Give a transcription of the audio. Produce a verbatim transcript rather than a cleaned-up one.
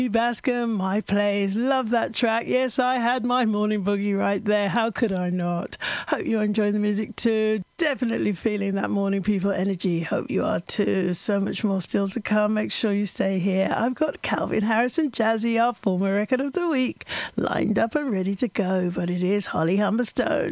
Bascom, My Place. Love that track. Yes, I had my morning boogie right there. How could I not? Hope you're enjoying the music too. Definitely feeling that morning people energy. Hope you are too. So much more still to come. Make sure you stay here. I've got Calvin Harris and Jazzy, our former record of the week, lined up and ready to go. But it is Holly Humberstone.